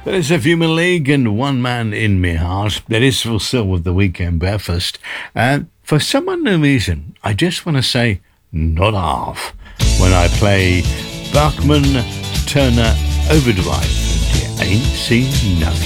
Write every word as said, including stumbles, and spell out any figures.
That is a Human League and One Man in Me Heart. That is for still with the Weekend Breakfast. And for some unknown reason, I just want to say not half when I play Bachman Turner Overdrive. And you ain't seen nothing.